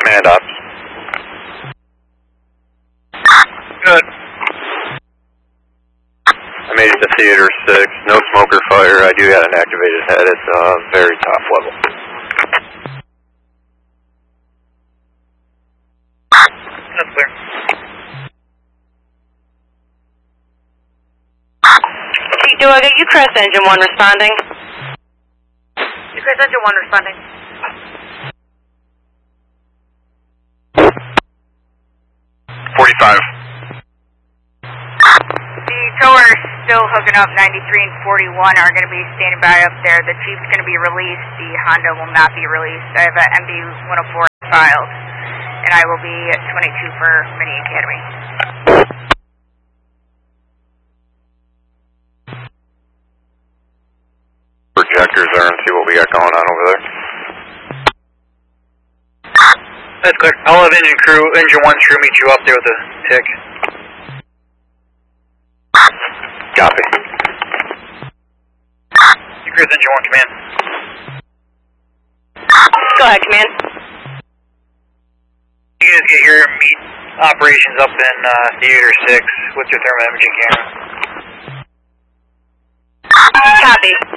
Command ops. Good. I made it to Theater 6. No smoker fire. I do have an activated head at the very top level. That's clear. T2, I got UCrest Engine 1 responding. UCrest Engine 1 responding. The towers still hooking up 93 and 41 are going to be standing by up there. The Jeep's going to be released. The Honda will not be released. I have an MD-104 filed, and I will be at 22 for Mini Academy. Projectors there and see what we got going on over there. That's clear. I'll have Engine 1 crew meet you up there with the tick. Copy. UCrest Engine 1, command. Go ahead, Command. You guys get your meet operations up in Theater 6 with your thermal imaging camera. Copy.